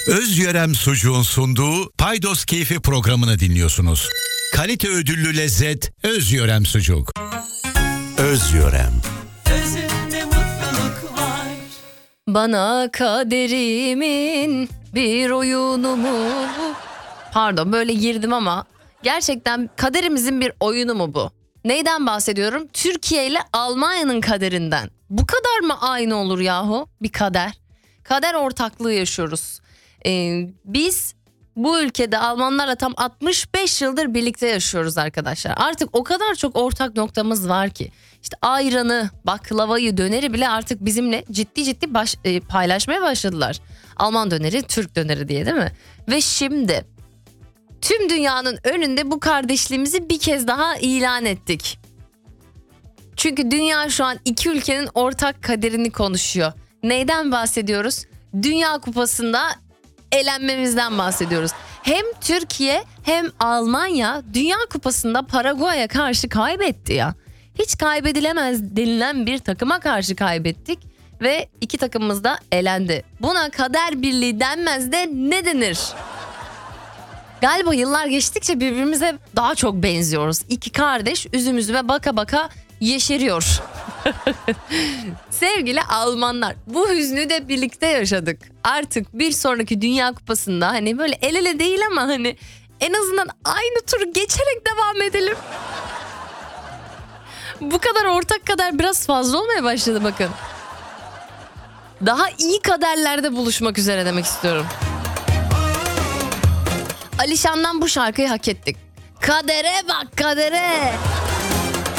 Özyörem Sucuğun sunduğu Paydos Keyfi programını dinliyorsunuz. Kalite ödüllü lezzet Özyörem Sucuk. Özyörem. Özünde mutluluk var. Bana kaderimin bir oyunu mu? Pardon, böyle girdim ama gerçekten kaderimizin bir oyunu mu bu? Neyden bahsediyorum? Türkiye ile Almanya'nın kaderinden. Bu kadar mı aynı olur yahu bir kader? Kader ortaklığı yaşıyoruz. Biz bu ülkede Almanlarla tam 65 yıldır birlikte yaşıyoruz arkadaşlar. Artık o kadar çok ortak noktamız var ki. İşte ayranı, baklavayı, döneri bile artık bizimle ciddi paylaşmaya başladılar. Alman döneri, Türk döneri diye, değil mi? Ve şimdi tüm dünyanın önünde bu kardeşliğimizi bir kez daha ilan ettik. Çünkü dünya şu an iki ülkenin ortak kaderini konuşuyor. Neyden bahsediyoruz? Dünya Kupası'nda elenmemizden bahsediyoruz. Hem Türkiye hem Almanya Dünya Kupası'nda Paraguay'a karşı kaybetti ya. Hiç kaybedilemez denilen bir takıma karşı kaybettik ve iki takımımız da elendi. Buna kader birliği denmez de ne denir? Galiba yıllar geçtikçe birbirimize daha çok benziyoruz. İki kardeş üzüm üzüme baka baka yeşeriyor. Sevgili Almanlar, bu hüznü de birlikte yaşadık. Artık bir sonraki Dünya Kupası'nda hani böyle el ele değil ama hani en azından aynı turu geçerek devam edelim. Bu kadar ortak kader biraz fazla olmaya başladı bakın. Daha iyi kaderlerde buluşmak üzere demek istiyorum. Alişan'dan bu şarkıyı hak ettik. Kadere bak kadere.